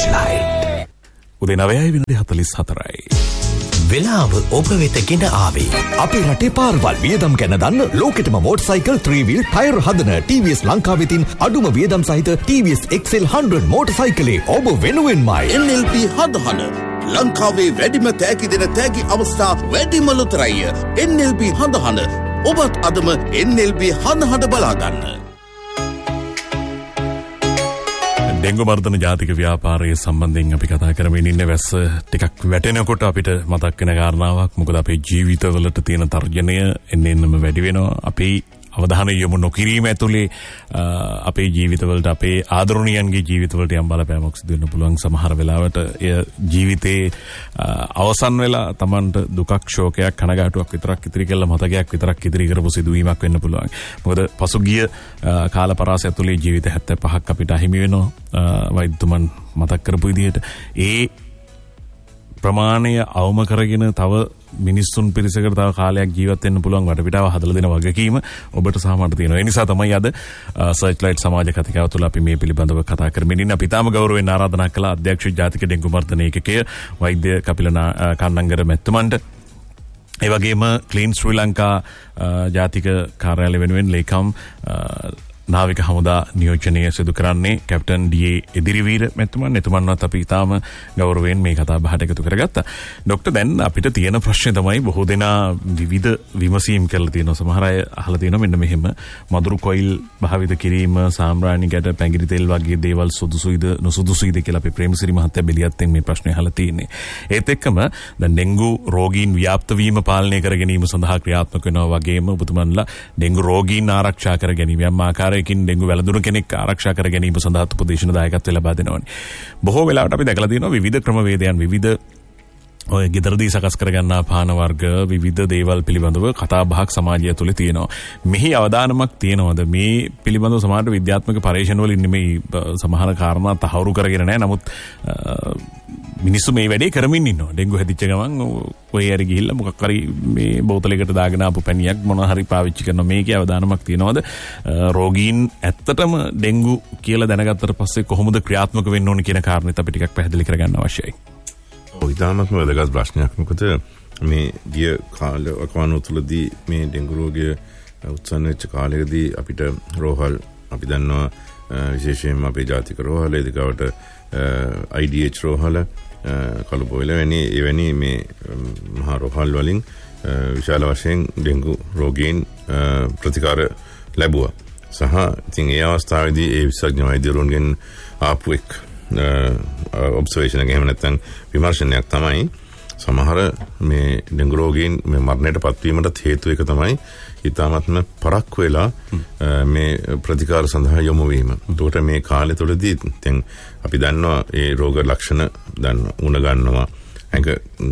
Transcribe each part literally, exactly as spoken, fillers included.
Searchlight. උදේ නවයයි විනාඩි හතළිස් හතරයි. වෙලාව ඔබ වෙත ගෙන ආවේ. අපේ රටේ පාරවල් වියදම් ගැන දන්න ලෝකෙටම මෝටර්සයිකල් three wheel ටයර් හදන T V S ලංකාවේ තින් අඩුම වියදම් සහිත T V S X L one hundred මෝටර්සයිකලේ ඔබ වෙනුවෙන්මයි. N L P හදහන ලංකාවේ වැඩිම තෑගි දෙන තෑගි අවස්ථා වැඩිම ලොතරැය. N L P හදහන ඔබත් අදම N L P හදහන බලා ගන්න. ඩෙංගු මර්ධන ජාතික ව්‍යාපාරයේ සම්බන්ධයෙන් අපි කතා කරමින් ඉන්නේ. වැස්ස ටිකක් වැටෙනකොට අපිට මතක් වෙන කාරණාවක්. මොකද අපේ ජීවිතවලට තියෙන තර්ජනය එන්න එන්නම වැඩි වෙනවා. අපේ අවධානය යොමු නොකිරීම ඇතුලේ අපේ ජීවිතවලට අපේ ආදරණීයන්ගේ ජීවිතවලට යම් බලපෑමක් සිදු වෙන්න පුළුවන්. සමහර වෙලාවට එය ජීවිතේ අවසන් වෙලා Tamanට දුකක් ශෝකයක් කනගාටුවක් විතරක් ඉතිරි කළ මතකයක් විතරක් ඉදිරි කරපු සිදුවීමක් වෙන්න පුළුවන්. මොකද පසුගිය කාල පරාසය ඇතුලේ ජීවිත හැත්තෑපහක් අපිට අහිමි වෙනවා. වෛද්‍යතුමන් මතක් කරපු විදිහට ඒ ප්‍රමාණය අවම කරගෙන තව මිනිස්සුන් පිරිසකට තව කාලයක් ජීවත් වෙන්න පුළුවන් වටපිටාව හදලා දෙන වගකීම ඔබට සහ මට තියෙනවා. ඒ නිසා තමයි අද සර්ච්ලයිට් සමාජ කතිකාව තුළ අපි මේ පිළිබඳව කතා කරමින් ඉන්නේ. අපි තාම ගෞරවයෙන් ආරාධනා කළා අධ්‍යක්ෂ ජාතික ඩෙංගු මර්ධන ඒකකයේ වෛද්‍ය කපිල කන්නංගර මැතිතුමන්ට. ඒ වගේම ක්ලීන් ශ්‍රී ලංකා ජාතික කාර්යාලය වෙනුවෙන් ලේකම් නාවික හමුදා නියෝජනය සිදු කරන්නේ කැප්ටන් ඩී ඒ එදිරිවීර මැතිතුමන්. එතුමන්වත් අපි ඊටාම ගෞරවයෙන් මේ කතා බහට එකතු කරගත්තා. ડોක්ටර් දැන් අපිට තියෙන ප්‍රශ්නේ තමයි බොහෝ දෙනා විවිධ විමසීම් කරලා තියෙනවා. සමහර අය අහලා තියෙනවා මෙන්න මෙහෙම මදුරු කොයිල් භාවිත කිරීම සාම්රාණි ගැට පැංගිරි තෙල් වගේ දේවල් සුදුසුයිද නොසුදුසුයිද කියලා අපි ප්‍රේමසිරි මහත්තයා බෙලියත්ෙන් මේ ප්‍රශ්නේ අහලා තියෙන්නේ. ඒත් එක්කම දැන් ඩෙංගු රෝගීන් ව්‍යාප්ත වීම පාලනය කර ගැනීම සඳහා ක්‍රියාත්මක වෙනවා වගේම ඔබතුමන්ලා ඩෙංගු රෝගීන් ආරක්ෂා කර ගැනීම යම් ආකාරයකින් ඩෙංගු වැළඳුන කෙනෙක් ආරක්ෂා කර ගැනීම සඳහා උපදේශන දායකත්වය ලබා දෙනවනේ. බොහෝ වෙලාවට අපි දැකලා තියෙනවා විවිධ ක්‍රමවේදයන් විවිධ ඔය ගෙදරදී සකස් කරගන්නා පාන වර්ග විවිධ දේවල් පිළිබඳව කතා බහක් සමාජය තුළ තියෙනවා. මෙහි අවධානමක් තියෙනවද මේ පිළිබඳව? සමහර විද්‍යාත්මක පරීක්ෂණ වලින් නෙමෙයි සමහර කාරණා තහවුරු කරගෙන නැහැ. නමුත් මිනිස්සු මේ වැඩේ කරමින් ඉන්නවා. ඩෙංගු හැදිච්ච ගමන් ඔය ඇරි ගිහිල්ලා මොකක් හරි මේ බෝතලයකට දාගෙන ආපු පැණියක් මොන හරි පාවිච්චි කරනවා. මේකේ අවධානමක් තියෙනවද? රෝගීන් ඇත්තටම ඩෙංගු කියලා දැනගත්තට පස්සේ කොහොමද ක්‍රියාත්මක වෙන්න ඕන කියන කාරණේත් අපි ටිකක් පැහැදිලි කරගන්න අවශ්‍යයි. ඉතාමත්ම වැදගත් ප්‍රශ්නයක්. මොකද මේ ගිය කාල වකවානුව තුළදී මේ ඩෙංගු රෝගය උත්සන්න වෙච්ච කාලයකදී අපිට රෝහල් අපි දන්නවා විශේෂයෙන්ම අපේ ජාතික රෝහල එදිකවට I D H රෝහල කළුබෝයිල වැනි එවැනි මේ මහා රෝහල් වලින් විශාල වශයෙන් ඩෙංගු රෝගීන් ප්‍රතිකාර ලැබුවා. සහ ඉතින් ඒ අවස්ථාවේදී ඒ විශේෂඥ වෛද්‍යවරුන්ගෙන් ආපු එක් ඔබ්සර්වේෂන් එක එහෙම නැත්නම් විමර්ශනයක් තමයි සමහර මේ ඩෙංගු රෝගීන් මේ මරණයට පත්වීමට හේතු එක තමයි ඊටාත්ම පරක්කු වෙලා මේ ප්‍රතිකාර සඳහා යොමු වීම. ඒකට මේ කාලය තුළදී දැන් අපි දන්නවා ඒ රෝග ලක්ෂණ දන්නවා උණ ගන්නවා ඇඟ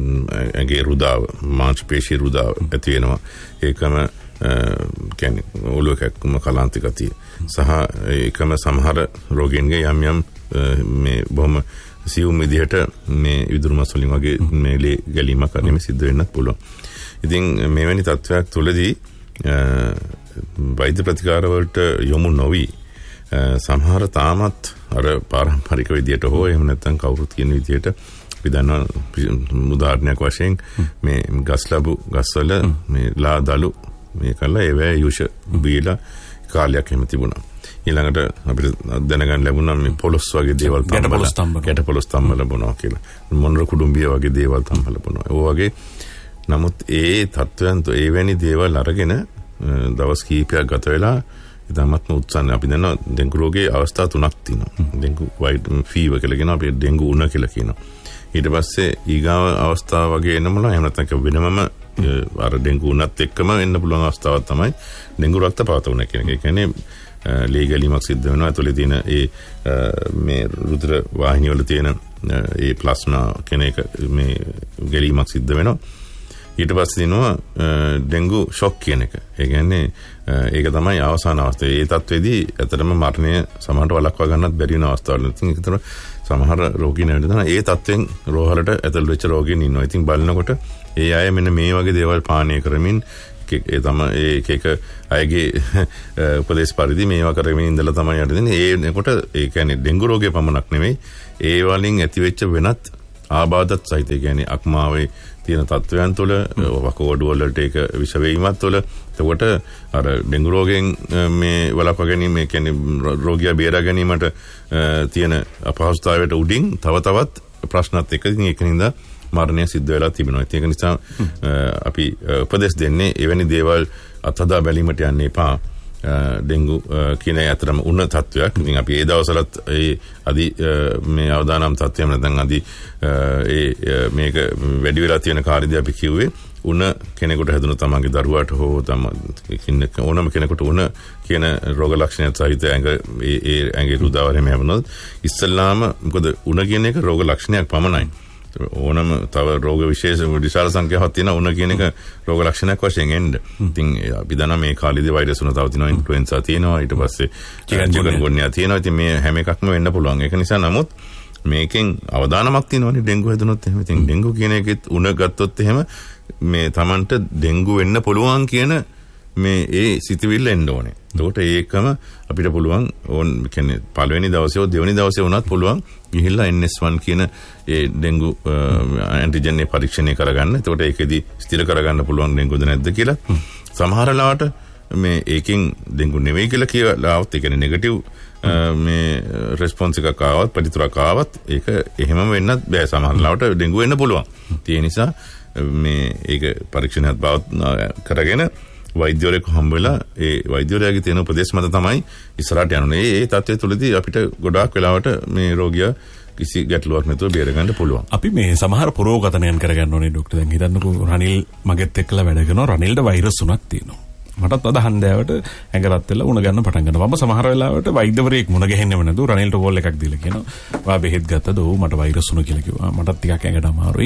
ඇඟේ රුදාව මාංශ පේශී රුදාව ඇති වෙනවා. ඒකම කියන්නේ ඔළුව කැක්කුම කලාන්ති ගතිය සහ ඒකම සමහර රෝගීන්ගේ යම් යම් මේ බොහොම සියුම් විදිහට මේ විදුරු මස් වලින් වගේ මේ ලේ ගැලීමක් අරගෙන සිද්ධ වෙන්නත් පුළුවන්. ඉතින් මෙවැනි තත්ත්වයක් තුළදී වෛද්‍ය ප්‍රතිකාර වලට යොමු නොවි සමහර තාමත් අර පාරම්පරික විදිහට හෝ එහෙම නැත්නම් කවුරුත් කියන විදිහට අපි දන්නවා උදාහරණයක් වශයෙන් මේ ගස් ලැබු ගස්වල මේ ලා දලු මේ කළා ඒවැ යුෂ බීලා කාලයක් එහෙම තිබුණා. ඊළඟට අපිට දැනගන්න ලැබුණා මේ පොලොස් වගේ දේවල් තම්බලා ගැට පොලොස් තම්බලා බොනවා කියලා. මොනර කුඩුම්බිය වගේ දේවල් තම්බලා බොනවා. ඒ වගේ නමුත් ඒ තත්ත්වයන් ඒ වැනි දේවල් අරගෙන දවස් කීපයක් ගත වෙලා ඉතාමත්ම උත්සන්න අපි දන්නවා ඩෙංගු රෝගයේ අවස්ථා තුනක් තියෙනවා. ඩෙංගු වයිට් ෆීවර් කියලා කියනවා. අපි ඩෙංගු උණ කියලා කියනවා. ඊට පස්සේ ඊගාව අවස්ථාව වගේ එනමල එහෙම නැත්නම් වෙනමම අර ඩෙංගු උණත් එක්කම එන්න පුළුවන් අවස්ථාවක් තමයි ඩෙංගු රක්තපාත උණ කියන එක. ඒ කියන්නේ ලේ ගැලීමක් සිද්ධ වෙනවා. ඇතුලේ තියෙන ඒ මේ රුධිර වාහිනිය වල තියෙන ඒ ප්ලාස්මා කියන එක මේ ගැලීමක් සිද්ධ වෙනවා. ඊට පස්සේ දිනවා ඩෙංගු ෂොක් කියන එක. ඒ කියන්නේ ඒක තමයි අවසාන අවස්ථාව. ඒ තත්ත්වෙදී ඇත්තටම මරණය සමහරට වළක්වා ගන්නත් බැරි වෙන අවස්ථාවල්. ඉතින් ඒකතර සමහර රෝගීන් වෙනවා ඒ තත්ත්වෙන් රෝහලට ඇතුල් වෙච්ච රෝගීන් ඉන්නවා. ඉතින් බලනකොට ඒ අය මෙන්න මේ වගේ දේවල් පානය කරමින් ඒ තමයි ඒක එක අයගේ උපදේශ පරිදි මේවා කරමින් ඉඳලා තමයි යටින්නේ. ඒනකොට ඒ කියන්නේ ඩෙන්ගු රෝගය පමණක් නෙමෙයි ඒ වලින් ඇතිවෙච්ච වෙනත් ආබාධත් සහිත කියන්නේ අක්මාවේ තියෙන තත්වයන් තුළ වකෝඩු වලට ඒක විෂ වේගීමත් තුළ එතකොට අර ඩෙන්ගු රෝගයෙන් මේ වළක්වා ගැනීම ඒ කියන්නේ රෝගියා බේරා ගැනීමට තියෙන අපහසුතාවයට උඩින් තව තවත් ප්‍රශ්නත් එක්ක ඉතින් ඒකින්ද මරණය සිද්ධ වෙලා තිබෙනවා. ඒක නිසා අපි උපදෙස් දෙන්නේ එවැනි දේවල් අත්හදා බැලීමට යන්න එපා. ඩෙන්ගු කියන අතරම උණ තත්වයක්. ඉතින් අපි ඒ දවස්වලත් ඒ අදි මේ අවදානම් තත්වයම නැත්නම් අදි ඒ මේක වැඩි වෙලා තියෙන කාර්යදී අපි කිව්වේ උණ කෙනෙකුට හැදුණු තමන්ගේ දරුවාට හෝ තම ඕනම කෙනෙකුට උණ කියන රෝග ලක්ෂණයත් සහිත ඇඟ ඒ ඒ ඇඟේ රුධාවරයම හැවුනොත් ඉස්සල්ලාම මොකද උණ කියන එක රෝග ලක්ෂණයක් පමණයි. ඕනම තව රෝග විශේෂ විශාල සංඛ්‍යාවක් තියෙන උණ කියන එක රෝග ලක්ෂණයක් වශයෙන් එන්න. ඉතින් අපි දන්නා මේ කාලේදී වෛරස් උණ තව තියෙනවා, ඉන්ෆ්ලුවෙන්සා තියෙනවා, ඊට පස්සේ චිකන්ගුන්යා තියෙනවා. ඉතින් මේ හැම එකක්ම වෙන්න පුළුවන්. ඒක නිසා නමුත් මේකෙන් අවදානමක් තියෙනවනේ ඩෙන්ගු හැදුනොත් එහෙම. ඉතින් ඩෙන්ගු කියන එකෙත් උණ ගත්තොත් එහෙම මේ Tamanට ඩෙන්ගු වෙන්න පුළුවන් කියන මේ ඒ සිතවිල්ල එන්න ඕනේ. එතකොට ඒකම අපිට පුළුවන් ඕන් කියන්නේ පළවෙනි දවසේ දෙවෙනි දවසේ වුණත් පුළුවන් ගිහිල්ලා N S one කියන ඒ ඩෙන්ගු ඇන්ටිජන් එක පරීක්ෂණය කරගන්න. එතකොට ඒකෙදි ස්ථිර කරගන්න පුළුවන් ඩෙන්ගුද නැද්ද කියලා. සමහර ලාවට මේ ඒකෙන් ඩෙන්ගු නෙවෙයි කියලා කියලා આવත් ඒ කියන්නේ නෙගටිව් මේ රෙස්පොන්ස් එකක් ආවත් ප්‍රතිතුරක් ආවත් ඒක එහෙමම වෙන්නත් බෑ. සමහර ලාවට ඩෙන්ගු වෙන්න පුළුවන්. ඒ නිසා මේ ඒක පරීක්ෂණයක් බව කරගෙන වෛද්‍යවරයෙකු හම්බ වෙලා ඒ වෛද්‍යවරයාගේ තියෙන උපදේශ මත තමයි ඉස්සරහට යන්නේ. ඒ තත්ත්වය තුළදී අපිට ගොඩාක් වෙලාවට මේ රෝගියා කිසි ගැටලුවක් නැතුව බේර ගන්න පුළුවන්. අපි මේ සමහර පුරෝගතනයන් කරගන්න ඕනේ ડોක්ටර්. දැන් හිතන්නකෝ රනිල් මගෙත් එක්කලා වැඩ කරනවා. රනිල්ට වෛරස් උනක් තියෙනවා. මටත් අද හන්දෑවට ඇඟරත් වෙලා උණ ගන්න පටන් ගන්නවා. මම සමහර වෙලාවට වෛද්‍යවරයෙක් මුණ ගැහෙන්නේම නැතුව රනිල්ට කෝල් එකක් දීලා කියනවා. "වා බෙහෙත් ගත්තද? ඔව් මට වෛරස් උණ කියලා කිව්වා. මටත් ටිකක් ඇඟට අමාරුයි.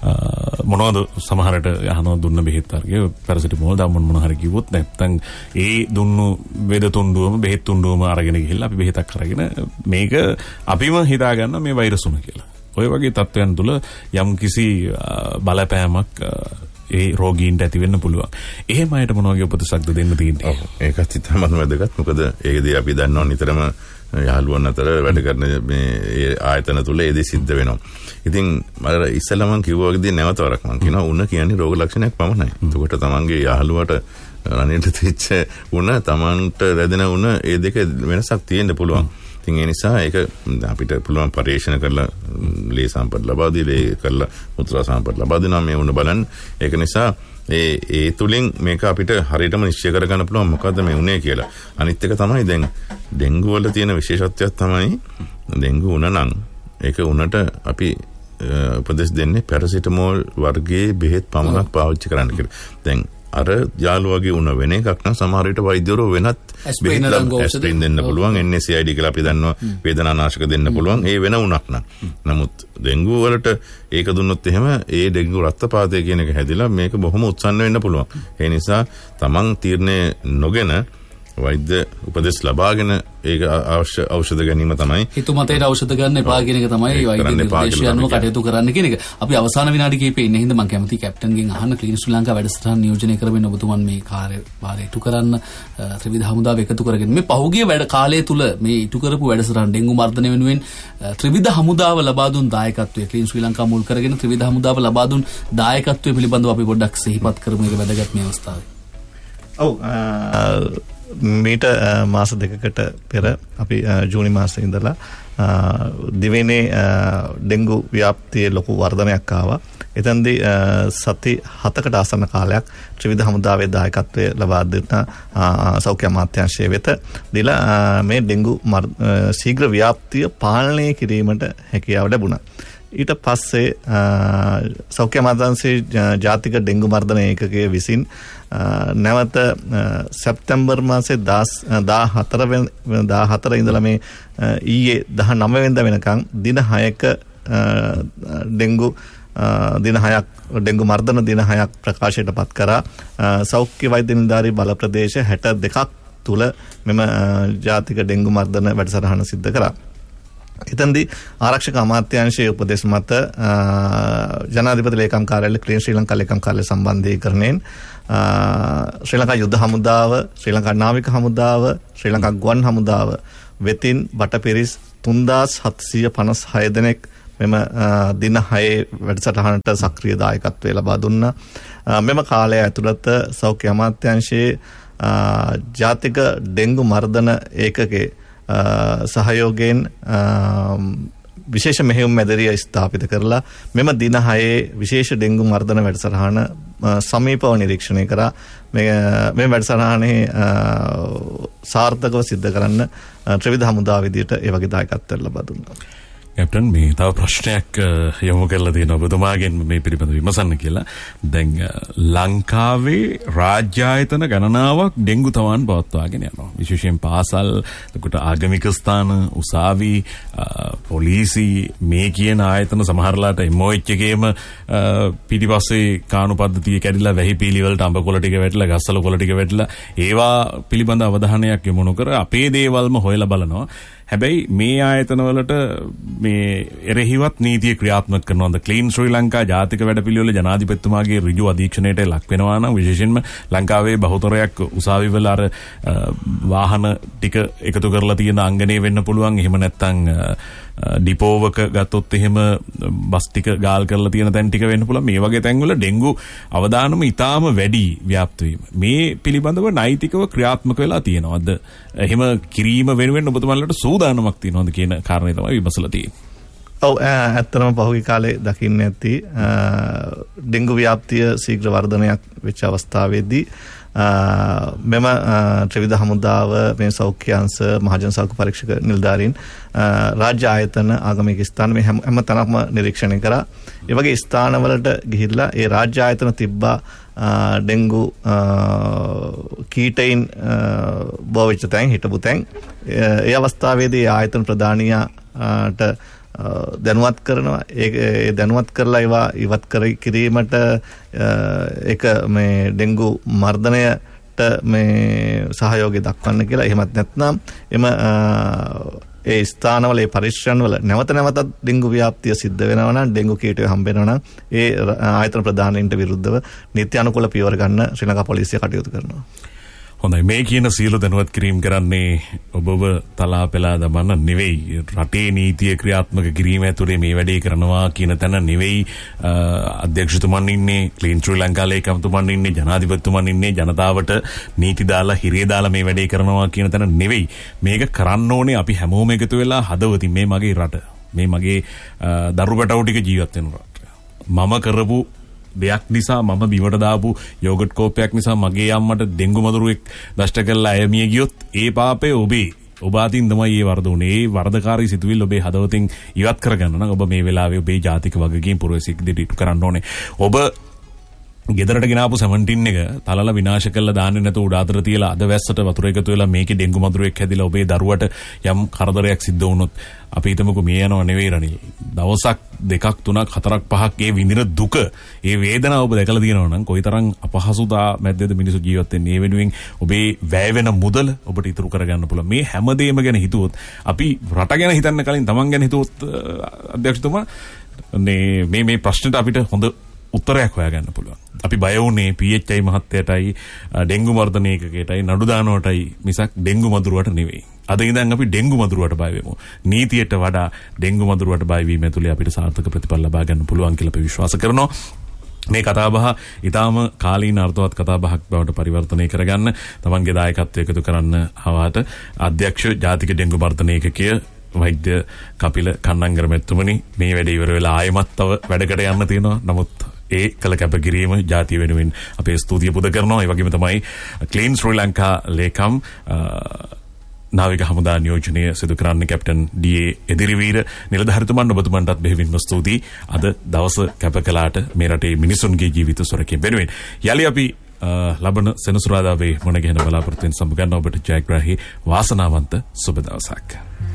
මොනවද සමහරට අහනවා දුන්න බෙහෙත් වර්ගය පැරසිටමෝල් දාමොන් මොන හරි කිව්වොත් නැත්නම් ඒ දුන්නු වේද තුණ්ඩුවම බෙහෙත් තුණ්ඩුවම අරගෙන ගිහිල්ලා අපි බෙහෙතක් අරගෙන මේක අපිම හිතා ගන්න මේ වෛරස් උණ කියලා." ඔය වගේ තත්ත්වයන් තුළ යම් කිසි බලපෑමක් ඒ රෝගීන්ට ඇති වෙන්න පුළුවන්. එහෙම අයට මොන වගේ උපදෙසක්ද දෙන්න තියෙන්නේ? ඔව් ඒකත් ඉතාමත් වැදගත්. මොකද ඒකදී අපි දන්නවා නිතරම යහළුවන් අතර වැඩ කරන මේ ආයතන තුල ඒ දේ සිද්ධ වෙනවා. ඉතින් මම ඉස්සෙල්ලා මම කිව්වා වගේ නැවත වරක් මම කියනවා උණ කියන්නේ රෝග ලක්ෂණයක් පමණයි. එතකොට තමන්ගේ යහළුවට රණේට තිච්ච උණ තමන්ට රැදෙන උණ ඒ දෙක වෙනසක් තියෙන්න පුළුවන්. ඉතින් ඒ නිසා ඒක අපිට පුළුවන් පරීක්ෂණ කරලා ලේ සම්පත් ලබා දී ලේ කරලා මුත්‍රා සම්පත් ලබා දෙනවා මේ උණ බලන්න. ඒක නිසා ඒ ඒ තුලින් මේක අපිට හරියටම නිශ්චය කරගන්න පුළුවන් මොකද්ද මේ උනේ කියලා. අනිත් එක තමයි දැන් ඩෙන්ගු වල තියෙන විශේෂත්වයක් තමයි ඩෙන්ගු උණ නම් ඒක උණට අපි උපදෙස් දෙන්නේ පැරසිටමෝල් වර්ගයේ බෙහෙත් පමණක් පාවිච්චි කරන්න කියලා. දැන් අර යාළුවගේ උණ වෙන එකක් නම් සමහර විට වෛද්‍යවරු වෙනත් ඇස්ප්‍රින් දෙන්න පුළුවන්. N S A I D කියලා අපි දන්නවා වේදනානාශක දෙන්න පුළුවන්. ඒ වෙන උණක් නම්. නමුත් ඩෙන්ගු වලට ඒක දුන්නොත් එහෙම ඒ ඩෙන්ගු රක්තපාතය කියන එක හැදිලා මේක බොහොම උත්සන්න වෙන්න පුළුවන්. ඒ නිසා තමන් තීරණය නොගෙන වෛද්‍ය උපදෙස් ලබාගෙන ඒක අවශ්‍ය ඖෂධ ගැනීම තමයි. හිතුමතේට ඖෂධ ගන්න එපා කියන එක තමයි වෛද්‍ය නිර්දේශය අනුව කටයුතු කරන්න කියන එක. අපි අවසාන විනාඩි කිහිපෙ ඉන්න හින්දා මම කැමතියි කැප්ටන්ගෙන් අහන්න ක්ලීන් ශ්‍රී ලංකා වැඩසටහන නියෝජනය කරමින් ඔබතුමන් මේ කාර්යභාරය ඉටු කරන්න ත්‍රිවිධ හමුදාව එකතු කරගෙන මේ පහුගිය වැඩ කාලය තුල මේ ඉටු කරපු වැඩසටහන ඩෙන්ගු මර්ධනය වෙනුවෙන් ත්‍රිවිධ හමුදාව ලබා දුන් දායකත්වය ක්ලීන් ශ්‍රී ලංකා මුල් කරගෙන ත්‍රිවිධ හමුදාව ලබා දුන් දායකත්වය පිළිබඳව අපි පොඩ්ඩක් සිහිපත් කරමු. ඒක වැදගත් මේ අවස්ථාවේ. ඔව් මීට මාස දෙකකට පෙර අපි ජූනි මාසයේ ඉඳලා දිවයිනේ ඩෙන්ගු ව්‍යාප්තියේ ලොකු වර්ධනයක් ආවා. එතෙන්දී සති හතකට ආසන්න කාලයක් ත්‍රිවිධ හමුදාවේ දායකත්වය ලබා දෙන සෞඛ්‍ය අමාත්‍යාංශය වෙත දීලා මේ ඩෙන්ගු ශීඝ්‍ර ව්‍යාප්තිය පාලනය කිරීමට හැකියාව ලැබුණා. ඊට පස්සේ සෞඛ්‍ය අමාත්‍යාංශයේ ජාතික ඩෙන්ගු මර්ධන ඒකකයේ විසින් නැවත සැප්තැම්බර් මාසේ දාහතර ඉඳලා මේ ඊයේ දහනවය වෙනිදා වෙනකන් දින හයක ඩෙන්ගු දින හයක් ඩෙන්ගු මර්ධන දින හයක් ප්‍රකාශයට පත් කරා. සෞඛ්‍ය වෛද්‍ය නිලධාරී බල ප්‍රදේශ හැට දෙකක් තුල මෙම ජාතික ඩෙන්ගු මර්ධන වැඩසටහන සිද්ධ කරා. එතෙන්දී ආරක්ෂක අමාත්‍යාංශයේ උපදෙස් මත ජනාධිපති ලේකම් කාර්යාලය ක්ලීන් ශ්‍රී ලංකා ලේකම් කාර්යාලය සම්බන්ධීකරණයෙන් ශ්‍රී ලංකා යුද්ධ හමුදාව, ශ්‍රී ලංකා නාවික හමුදාව, ශ්‍රී ලංකා ගුවන් හමුදාව වෙතින් බටපිරිස් තුන්දාස් හත්සිය පනස් හය දෙනෙක් මෙම දින හයේ වැඩසටහනට සක්‍රීය දායකත්වය ලබා දුන්නා. මෙම කාලය ඇතුළත සෞඛ්‍ය අමාත්‍යාංශයේ ජාතික ඩෙන්ගු මර්ධන ඒකකයේ සහයෝගයෙන් විශේෂ මෙහෙයුම් මැදිරිය ස්ථාපිත කරලා මෙම දින හයේ විශේෂ ඩෙන්ගු මර්ධන වැඩසටහන සමීපව නිරීක්ෂණය කරා. මේ වැඩසටහනේ සාර්ථකව සිද්ධ කරන්න ත්‍රිවිධ හමුදා විදියට ඒ වගේ දායකත්වයක් ලබා දුන්නා. කැප්ටන් මේ තව ප්‍රශ්නයක් යොමු කරලා තියෙනවා ඔබතුමාගෙන් මේ පිළිබඳව විමසන්න කියලා. දැන් ලංකාවේ රාජ්‍ය ආයතන ගණනාවක් ඩෙන්ගු තවන් පවත්වාගෙන යනවා. විශේෂයෙන් පාසල්, එතකොට ආගමික ස්ථාන, උසාවි, පොලිසි මේ කියන ආයතන සමහරලාට එම් ඕ එච් එකේම පිටිපස්සේ කාණු පද්ධතිය කැඩිලා වැහි පීලි වලට අඹ කොළ ටික වැටිලා, ගස්වල කොළ ටික වැටිලා ඒවා පිළිබඳ අවධානයක් යොමු නොකර අපේ දේවල්ම හොයලා බලනවා. හැබැයි මේ ආයතනවලට මේ එරෙහිවත් නීතිය ක්‍රියාත්මක කරනවා. ක්ලීන් ශ්‍රී ලංකා ජාතික වැඩපිළිවෙල ජනාධිපතිතුමාගේ ඍජු අධීක්ෂණයට ලක් වෙනවා නම් විශේෂයෙන්ම ලංකාවේ බහුතරයක් උසාවිවල අර වාහන ටික එකතු කරලා තියෙන අංගනේ වෙන්න පුළුවන්. එහෙම නැත්නම් ඩිපෝවක ගත්තොත් එහෙම බස් ටික ගාල් කරලා තියෙන තැන් ටික වෙන්න පුළුවන්. මේ වගේ තැන්වල ඩෙන්ගු අවදානම ඉතාම වැඩි ව්‍යාප්ත වීම. මේ පිළිබඳව නෛතිකව ක්‍රියාත්මක වෙලා තියෙනවද? එහෙම කිරීම වෙනුවෙන් ඔබතුමාලට සූදානමක් තියෙනවද කියන කාරණේ තමයි විමසලා තියෙන්නේ. ඔව් ඇත්තටම පහුගිය කාලේ දකින්න ඇති ඩෙන්ගු ව්‍යාප්තිය ශීඝ්‍ර වර්ධනයක් වෙච්ච අවස්ථාවේදී මෙම ත්‍රිවිධ හමුදාව, මේ සෞඛ්‍ය අංශ, මහජන සෞඛ්‍ය පරීක්ෂක නිලධාරීන්, රාජ්‍ය ආයතන, ආගමික ස්ථාන මේ හැම තැනක්ම නිරීක්ෂණය කරා. ඒ වගේ ස්ථානවලට ගිහිල්ලා ඒ රාජ්‍ය ආයතන තිබ්බා ඩෙන්ගු කීටයින් බෝවිච්ච තැන්, හිටපු තැන්. ඒ අවස්ථාවේදී ආයතන ප්‍රධානියාට දැනුවත් කරනවා. ඒ දැනුවත් කරලා ඒවා ඉවත් කර කිරීමට ඒක මේ ඩෙන්ගු මර්ධනයට මේ සහයෝගය දක්වන්න කියලා. එහෙමත් නැත්නම් එම ඒ ස්ථානවල ඒ පරිශ්‍රණවල නැවත නැවතත් ඩෙන්ගු ව්‍යාප්තිය සිද්ධ වෙනවා නම්, ඩෙන්ගු කීටය හම්බ වෙනවා නම් ඒ ආයතන ප්‍රධානීන්ට විරුද්ධව නීති අනුකූල පියවර ගන්න ශ්‍රී ලංකා පොලිසිය කටයුතු කරනවා. හොඳයි, මේ කියන සීල දැනුවත් කිරීම කරන්නේ ඔබව තලා පෙලා දමන්න නෙවෙයි. රටේ නීතිය ක්‍රියාත්මක කිරීම ඇතුලේ මේ වැඩේ කරනවා කියන තැන නෙවෙයි. අධ්‍යක්ෂතුමන් ඉන්නේ, ක්ලීන් ශ්‍රී ලංකා ලේකම්තුමන් ඉන්නේ, ජනාධිපතිතුමන් ඉන්නේ. ජනතාවට නීති දාලා හිරේ දාලා මේ වැඩේ කරනවා කියන තැන නෙවෙයි. මේක කරන්න ඕනේ අපි හැමෝම එකතු වෙලා හදවතින්. මේ මගේ රට, මේ මගේ දරු පැටවු ටික ජීවත් වෙන රට. මම කරපු දෙයක් නිසා, මම බිමට දාපු යෝගට් කෝපයක් නිසා මගේ අම්මට ඩෙන්ගු මදුරුවෙක් දෂ්ට කරලා අය මිය ගියොත් ඒ පාපේ ඔබේ ඔබ අතින් තමයි ඒ වරද උනේ. ඒ වරදකාරී සිතුවිල්ල ඔබේ හදවතින් ඉවත් කරගන්න නම් ඔබ මේ වෙලාවේ ඔබේ ජාතික වගකීම් පුරවැසියෙක් දෙට කරන්න ඕනේ. ඔබ ගෙදරට ගෙනාපු සෙවන්ටීන් එක තලලා විනාශ කරලා දාන්නේ නැතුව උඩ අතර තියලා අද වැස්සට වතුර එකතු වෙලා මේකේ ඩෙන්ගු මදුරුවෙක් හැදිලා ඔබේ දරුවට යම් කරදරයක් සිද්ධ වුණොත් අපි හිතමුකෝ මේ යනවා නෙවෙයි රණිල්. දවසක් දෙකක් තුනක් හතරක් පහක් ඒ විඳින දුක, ඒ වේදනාව ඔබ දැකලා තියෙනවා නම් කොයිතරම් අපහසුතා මැද්දේද මිනිස්සු ජීවත් වෙන්නේ. ඒ වෙනුවෙන් ඔබේ වැය වෙන මුදල ඔබට ඉතුරු කරගන්න පුළුවන්. මේ හැමදේම ගැන හිතුවොත්, අපි රට ගැන හිතන්න කලින් තමන් ගැන හිතුවොත් අධ්‍යක්ෂතුමා මේ මේ ප්‍රශ්නෙට අපිට හොඳ උත්තරයක් හොයාගන්න පුළුවන්. අපි බය වුණේ පී එච් ආයි මහත්තයටයි ඩෙන්ගු මර්ධන ඒකකයටයි නඩු දානවටයි මිසක් ඩෙන්ගු මදුරුවට නෙවෙයි. අද ඉඳන් අපි ඩෙන්ගු මදුරුවට බය වෙමු. නීතියට වඩා ඩෙන්ගු මදුරුවට බය වීම ඇතුලේ අපිට සාර්ථක ප්‍රතිඵල ලබා ගන්න පුළුවන් කියලා අපි විශ්වාස කරනවා. මේ කතාබහ ඊටාම කාලීන අර්ථවත් කතාබහක් බවට පරිවර්තනය කරගන්න තමන්ගේ දායකත්වය එකතු කරන්න හවාට අධ්‍යක්ෂ ජාතික ඩෙන්ගු මර්ධන ඒකකය වෛද්‍ය කපිල කන්නංගර මැතිතුමනි, මේ වැඩේ ඉවර වෙලා ආයෙමත් තව වැඩකට යන්න තියෙනවා. නමුත් ඒ කළ කැපකිරීම ජාතිය වෙනුවෙන් අපේ ස්තුතිය පුද කරනවා. ඒ වගේම තමයි ක්ලීන් ශ්‍රී ලංකා ලේකම් නාවික හමුදා නියෝජනය සිදු කරන්නේ කැප්ටන් ඩී ඒ එදිරිවීර නිලධාරිතුමන්. ඔබතුමන්ටත් බෙහෙවින්ම ස්තුතියි අද දවස කැප කළාට මේ රටේ මිනිසුන්ගේ ජීවිත සුරකීම වෙනුවෙන්. යලි අපි ලබන සෙනසුරාදාවේ මුණ ගැහෙන බලාපොරොත්තුෙන් සමු ගන්න. ඔබට ජයග්‍රාහී වාසනාවන්ත සුබ දවසක්.